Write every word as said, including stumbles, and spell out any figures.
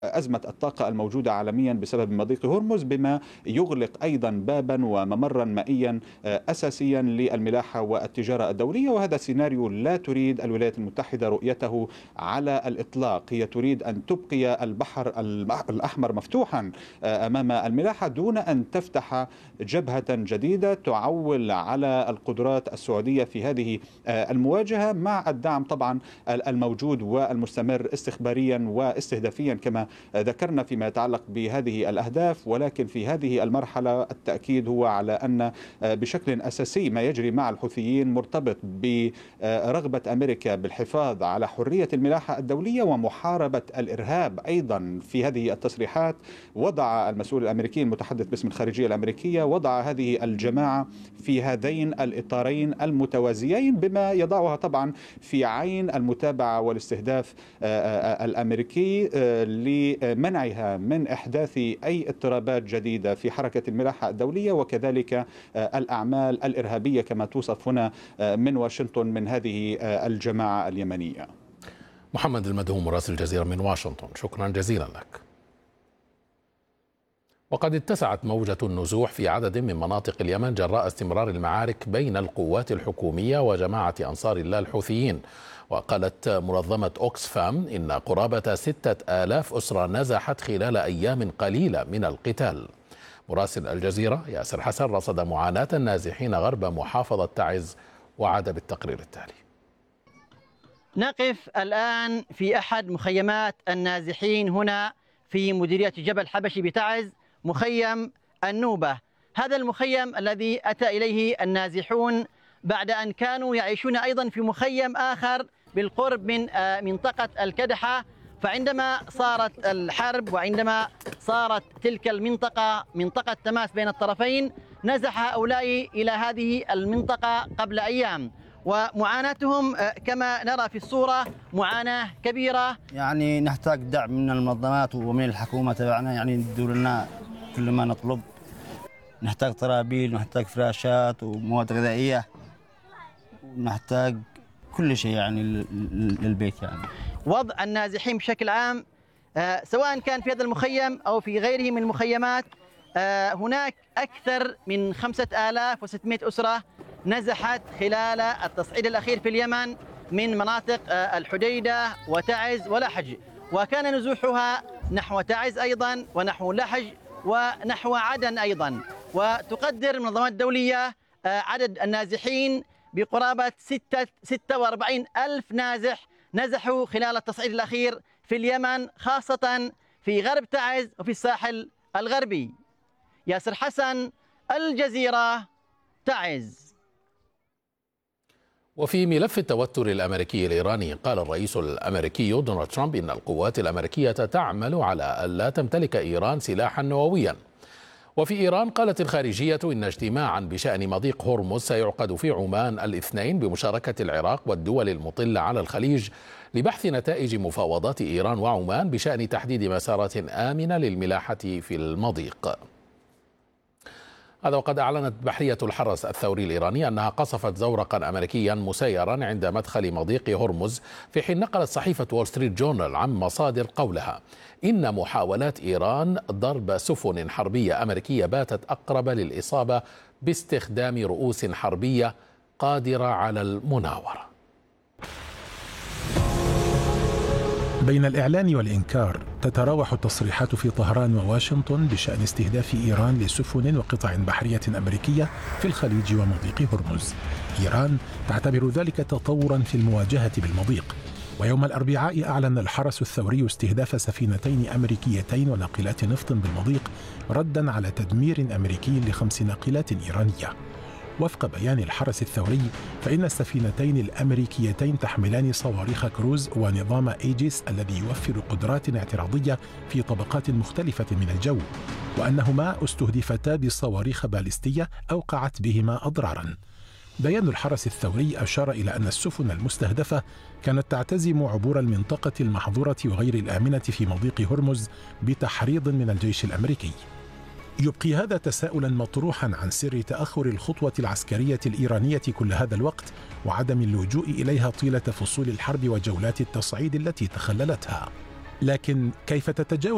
أزمة الطاقة الموجودة عالميا بسبب مضيق هرمز، بما يغلق أيضا بابا وممرا مائيا أساسيا للملاحة والتجارة الدولية. وهذا سيناريو لا تريد الولايات المتحدة رؤيته على الإطلاق. هي تريد أن تبقي البحر الأحمر مفتوحا أمام الملاحة دون أن تفتح جبهة جديدة تعول على القدرات السعودية في هذه المواجهة، مع الدعم طبعا الموجود والمستمر استخباريا واستهدافيا كما ذكرنا فيما يتعلق بهذه الأهداف. ولكن في هذه المرحلة التأكيد هو على أن بشكل أساسي ما يجري مع الحوثيين مرتبط برغبة أمريكا بالحفاظ على حرية الملاحة الدولية ومحاربة الإرهاب. أيضا في هذه التصريحات وضع المسؤول الأمريكي المتحدث باسم الخارجية الأمريكية وضع هذه الجماعة في هذين الإطارين المتوازيين، بما يضعها طبعا في عين المتابعة والاستهداف الأمريكي لمنعها من إحداث أي اضطرابات جديدة في حركة الملاحة الدولية، وكذلك الأعمال الإرهابية كما توصف هنا من واشنطن من هذه الجماعة اليمنية. محمد المدهوم مراسل الجزيرة من واشنطن، شكرا جزيلا لك. وقد اتسعت موجة النزوح في عدد من مناطق اليمن جراء استمرار المعارك بين القوات الحكومية وجماعة أنصار الله الحوثيين. وقالت منظمة أوكسفام إن قرابة ستة آلاف أسرة نزحت خلال أيام قليلة من القتال. مراسل الجزيرة ياسر حسن رصد معاناة النازحين غرب محافظة تعز وعاد بالتقرير التالي. نقف الآن في أحد مخيمات النازحين هنا في مديرية جبل حبشي بتعز، مخيم النوبة. هذا المخيم الذي أتى إليه النازحون بعد أن كانوا يعيشون أيضا في مخيم آخر بالقرب من منطقة الكدحة. فعندما صارت الحرب وعندما صارت تلك المنطقة منطقة تماس بين الطرفين، نزح هؤلاء إلى هذه المنطقة قبل أيام، ومعاناتهم كما نرى في الصورة معاناة كبيرة. يعني نحتاج دعم من المنظمات ومن الحكومة تبعنا، يعني يدوا لنا كل ما نطلب. نحتاج طرابيل، نحتاج فراشات ومواد غذائية، ونحتاج كل شيء يعني للبيت. يعني وضع النازحين بشكل عام سواء كان في هذا المخيم أو في غيره من المخيمات، هناك أكثر من خمسة آلاف وستمائة أسرة نزحت خلال التصعيد الأخير في اليمن من مناطق الحديدة وتعز ولحج، وكان نزوحها نحو تعز أيضا ونحو لحج ونحو عدن أيضا. وتقدر المنظمات الدولية عدد النازحين بقرابة ستة وأربعين ألف نازح نزحوا خلال التصعيد الأخير في اليمن، خاصة في غرب تعز وفي الساحل الغربي. ياسر حسن، الجزيرة، تعز. وفي ملف التوتر الأمريكي الإيراني، قال الرئيس الأمريكي دونالد ترامب إن القوات الأمريكية تعمل على ألا تمتلك إيران سلاحا نوويا. وفي إيران قالت الخارجية إن اجتماعا بشأن مضيق هرمز سيعقد في عمان الاثنين بمشاركة العراق والدول المطلة على الخليج لبحث نتائج مفاوضات إيران وعمان بشأن تحديد مسارات آمنة للملاحة في المضيق. هذا وقد أعلنت بحرية الحرس الثوري الإيراني أنها قصفت زورقا أمريكيا مسيرا عند مدخل مضيق هرمز، في حين نقلت صحيفة وول ستريت جورنال عن مصادر قولها إن محاولات إيران ضرب سفن حربية أمريكية باتت أقرب للإصابة باستخدام رؤوس حربية قادرة على المناورة. بين الإعلان والإنكار تتراوح التصريحات في طهران وواشنطن بشأن استهداف إيران لسفن وقطع بحرية أمريكية في الخليج ومضيق هرمز. إيران تعتبر ذلك تطورا في المواجهة بالمضيق. ويوم الأربعاء أعلن الحرس الثوري استهداف سفينتين أمريكيتين وناقلات نفط بالمضيق، ردا على تدمير أمريكي لخمس ناقلات إيرانية. وفق بيان الحرس الثوري، فإن السفينتين الأمريكيتين تحملان صواريخ كروز ونظام إيجيس الذي يوفر قدرات اعتراضية في طبقات مختلفة من الجو، وأنهما استهدفتا بصواريخ باليستية أوقعت بهما أضرارا. بيان الحرس الثوري أشار إلى أن السفن المستهدفة كانت تعتزم عبور المنطقة المحظورة وغير الآمنة في مضيق هرمز بتحريض من الجيش الأمريكي. يبقي هذا تساؤلا مطروحا عن سر تأخر الخطوة العسكرية الإيرانية كل هذا الوقت وعدم اللجوء إليها طيلة فصول الحرب وجولات التصعيد التي تخللتها. لكن كيف تتجاوز